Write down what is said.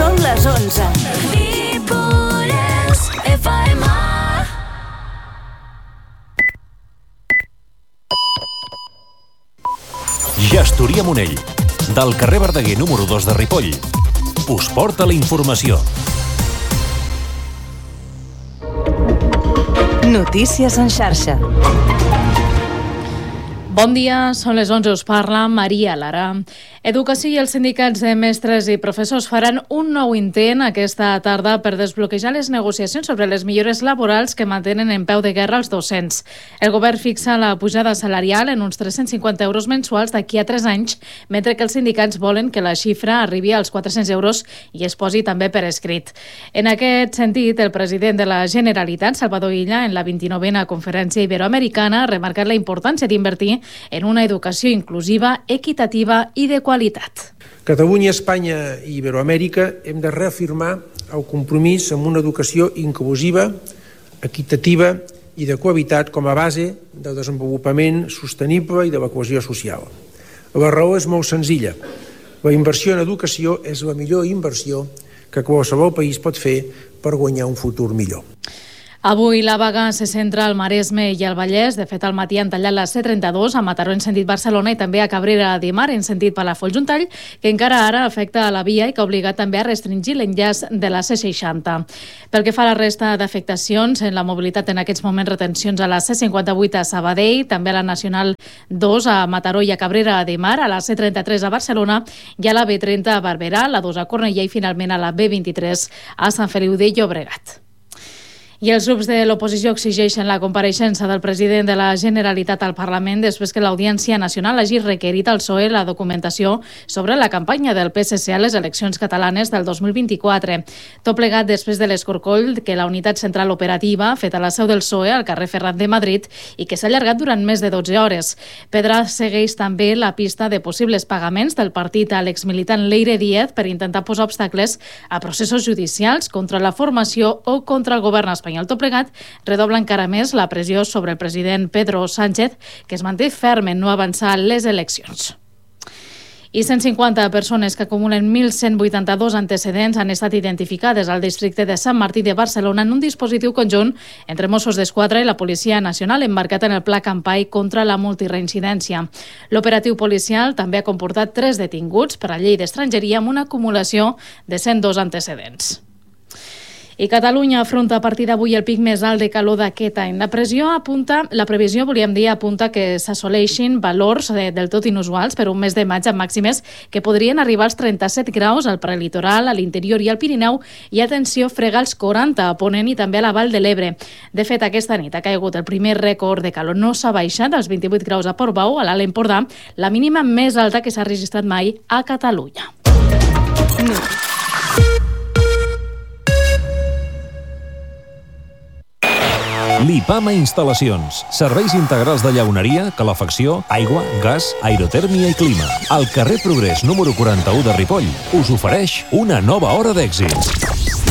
Són les 11. Ripollès FM. Gestoria Monell, del carrer Verdaguer número 2 de Ripoll, us porta la informació. Notícies en xarxa. Bon dia, són les 11, us parla Maria Lara. Educació i els sindicats de mestres i professors faran un nou intent aquesta tarda per desbloquejar les negociacions sobre les millores laborals que mantenen en peu de guerra els docents. El govern fixa la pujada salarial en uns 350 euros mensuals d'aquí a 3 anys, mentre que els sindicats volen que la xifra arribi als 400 euros i es posi també per escrit. En aquest sentit, el president de la Generalitat, Salvador Illa, en la 29a Conferència Iberoamericana, ha remarcat la importància d'invertir en una educació inclusiva, equitativa i de qualitat. Catalunya, Espanya i Iberoamèrica hem de reafirmar el compromís amb una educació inclusiva, equitativa i de qualitat com a base del desenvolupament sostenible i de la cohesió social. La raó és molt senzilla. La inversió en educació és la millor inversió que qualsevol país pot fer per guanyar un futur millor. Avui la vaga se centra al Maresme i al Vallès. De fet, al matí han tallat la C32 a Mataró en sentit Barcelona i també a Cabrera de Mar en sentit Palafolls, un tall que encara ara afecta a la via i que ha obligat també a restringir l'enllaç de la C60. Pel que fa a la resta d'afectacions, en la mobilitat en aquests moments retencions a la C58 a Sabadell, també a la Nacional 2 a Mataró i a Cabrera de Mar, a la C33 a Barcelona i a la B30 a Barberà, la 2 a Cornellà i finalment a la B23 a Sant Feliu de Llobregat. I els grups de l'oposició exigeixen la compareixença del president de la Generalitat al Parlament després que l'Audiència Nacional hagi requerit al PSOE la documentació sobre la campanya del PSC a les eleccions catalanes del 2024. Tot plegat després de l'escorcoll que la unitat central operativa ha fet a la seu del PSOE al carrer Ferran de Madrid i que s'ha allargat durant més de 12 hores. Pedra segueix també la pista de possibles pagaments del partit a l'exmilitant Leire Díez per intentar posar obstacles a processos judicials contra la formació o contra el govern espanyol. Tot plegat redobla encara més la pressió sobre el president Pedro Sánchez, que es manté ferm en no avançar les eleccions. I 150 persones que acumulen 1.182 antecedents han estat identificades al districte de Sant Martí de Barcelona en un dispositiu conjunt entre Mossos d'Esquadra i la Policia Nacional emmarcat en el Pla Campai contra la multireincidència. L'operatiu policial també ha comportat 3 detinguts per la llei d'estrangeria amb una acumulació de 102 antecedents. I Catalunya afronta a partir d'avui el pic més alt de calor d'aquest any. La previsió apunta que s'assoleixin valors del tot inusuals per un mes de maig amb màximes que podrien arribar als 37 graus al prelitoral, a l'interior i al Pirineu i, atenció, frega els 40 a Ponent i també a la Vall de l'Ebre. De fet, aquesta nit ha caigut el primer rècord de calor. No s'ha baixat als 28 graus a Portbou, a l'Alt Empordà, la mínima més alta que s'ha registrat mai a Catalunya. Lipama Instal·lacions. Serveis integrals de llauneria, calefacció, aigua, gas, aerotèrmia i clima. Al carrer Progrés número 41 de Ripoll us ofereix una nova hora d'èxits.